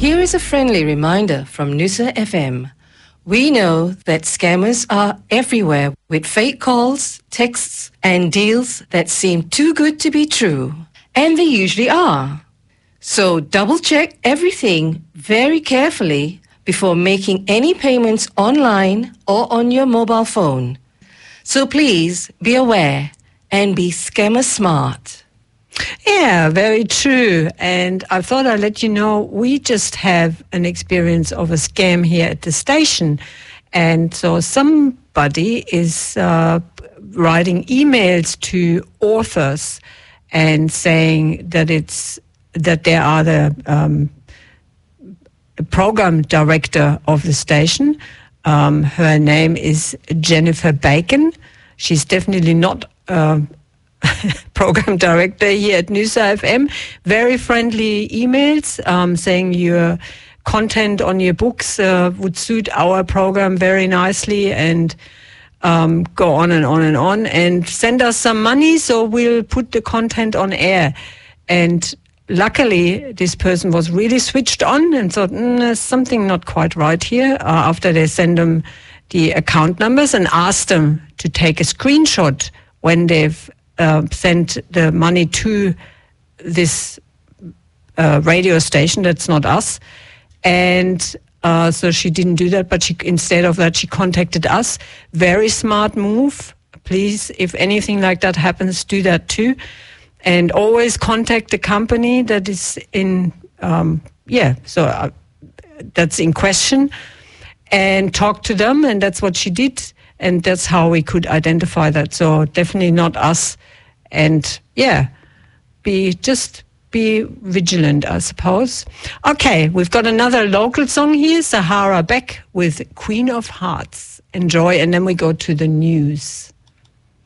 Here is a friendly reminder from Noosa FM. We know that scammers are everywhere with fake calls, texts, and deals that seem too good to be true. And they usually are. So double check everything very carefully before making any payments online or on your mobile phone. So please be aware and be scammer smart. Yeah, very true. And I thought I'd let you know, we just have an experience of a scam here at the station. And so somebody is writing emails to authors and saying that they are the program director of the station. Her name is Jennifer Bacon. She's definitely not program director here at Noosa FM. Very friendly emails saying your content on your books would suit our program very nicely, and go on and on and on, and send us some money so we'll put the content on air. And luckily, this person was really switched on and thought, there's something not quite right here, after they send them the account numbers and asked them to take a screenshot when they've sent the money to this radio station. That's not us. And so she didn't do that, but instead of that, she contacted us. Very smart move. Please, if anything like that happens, do that too. And always contact the company that is in, that's in question, and talk to them. And that's what she did. And that's how we could identify that. So definitely not us. And be vigilant, I suppose. Okay, we've got another local song here, Sahara Beck with Queen of Hearts. Enjoy, and then we go to the news.